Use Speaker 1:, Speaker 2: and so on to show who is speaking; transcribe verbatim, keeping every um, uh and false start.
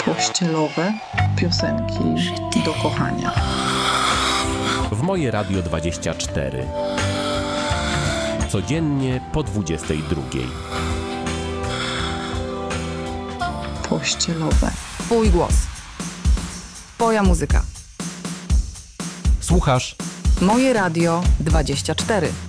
Speaker 1: Pościelowe piosenki do kochania.
Speaker 2: W Moje Radio dwadzieścia cztery. Codziennie po dwudziestej drugiej.
Speaker 1: Pościelowe.
Speaker 3: Twój głos. Twoja muzyka.
Speaker 2: Słuchasz
Speaker 3: Moje Radio dwadzieścia cztery.